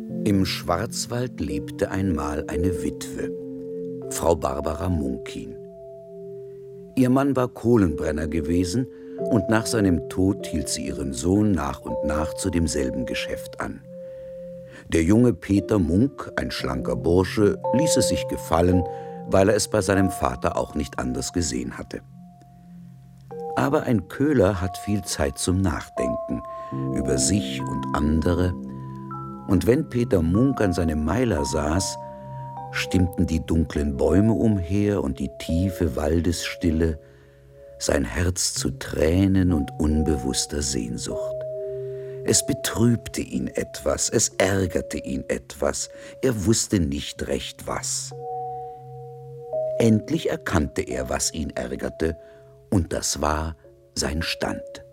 Im Schwarzwald lebte einmal eine Witwe, Frau Barbara Munkin. Ihr Mann war Kohlenbrenner gewesen und nach seinem Tod hielt sie ihren Sohn nach und nach zu demselben Geschäft an. Der junge Peter Munk, ein schlanker Bursche, ließ es sich gefallen, weil er es bei seinem Vater auch nicht anders gesehen hatte. Aber ein Köhler hat viel Zeit zum Nachdenken über sich und andere. Und wenn Peter Munk an seinem Meiler saß, stimmten die dunklen Bäume umher und die tiefe Waldesstille sein Herz zu Tränen und unbewusster Sehnsucht. Es betrübte ihn etwas, es ärgerte ihn etwas, er wusste nicht recht was. Endlich erkannte er, was ihn ärgerte, und das war sein Stand.